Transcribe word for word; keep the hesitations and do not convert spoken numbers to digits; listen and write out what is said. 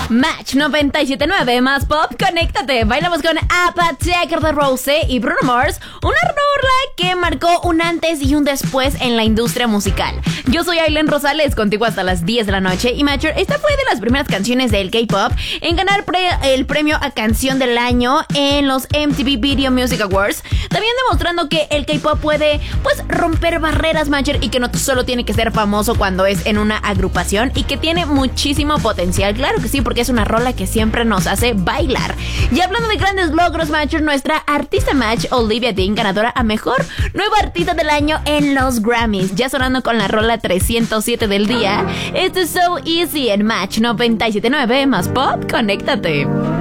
Match noventa y siete punto nueve más pop, conéctate. Bailamos con Apatheker de Rose y Bruno Mars, una rola que marcó un antes y un después en la industria musical. Yo soy Aileen Rosales, contigo hasta las diez de la noche. Y Matcher, esta fue de las primeras canciones del K-pop en ganar pre- el premio a canción del año en los M T V Video Music Awards, también demostrando que el K-pop puede, pues, romper barreras, Matcher, y que no solo tiene que ser famoso cuando es en una agrupación, y que tiene muchísimo potencial. Claro que sí, porque es una rola que siempre nos hace bailar. Y hablando de grandes logros, Matcher, nuestra artista Match, Olivia Dean, ganadora a Mejor Nueva Artista del Año en los Grammys, ya sonando con la rola trescientos siete del día. Esto es So Easy en Match noventa y siete punto nueve más pop, conéctate.